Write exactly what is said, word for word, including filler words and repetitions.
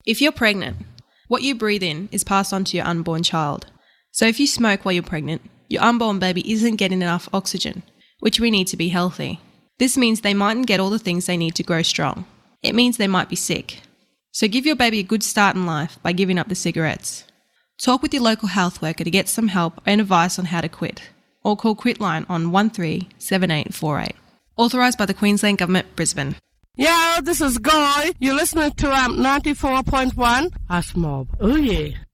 If you're pregnant, what you breathe in is passed on to your unborn child. So if you smoke while you're pregnant, your unborn baby isn't getting enough oxygen, which we need to be healthy. This means they mightn't get all the things they need to grow strong. It means they might be sick. So give your baby a good start in life by giving up the cigarettes. Talk with your local health worker to get some help and advice on how to quit, or call Quitline on one three seven eight four eight. Authorised by the Queensland Government, Brisbane. Yeah, this is Guy. You're listening to um, ninety-four point one. Us Mob. Oh yeah.